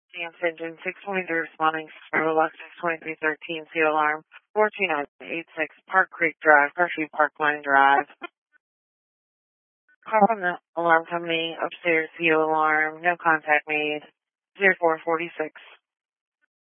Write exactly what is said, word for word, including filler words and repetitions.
Dance engine six twenty-three responding, Lux six twenty-three thirteen, C O alarm, four two nine eight six, Park Creek Drive, Garfield Park Line Drive. Call from the alarm company, upstairs, C O alarm, no contact made, zero four forty-six.